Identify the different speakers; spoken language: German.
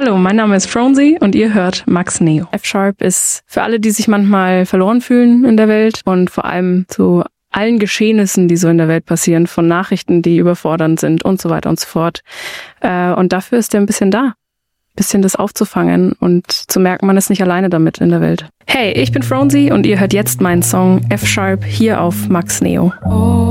Speaker 1: Hallo, mein Name ist Fronzy und ihr hört Max Neo. F-Sharp ist für alle, die sich manchmal verloren fühlen in der Welt und vor allem zu allen Geschehnissen, die so in der Welt passieren, von Nachrichten, die überfordernd sind und so weiter und so fort. Und dafür ist er ein bisschen da. Bisschen das aufzufangen und zu merken, man ist nicht alleine damit in der Welt. Hey, ich bin Fronzy und ihr hört jetzt meinen Song F-Sharp hier auf Max Neo.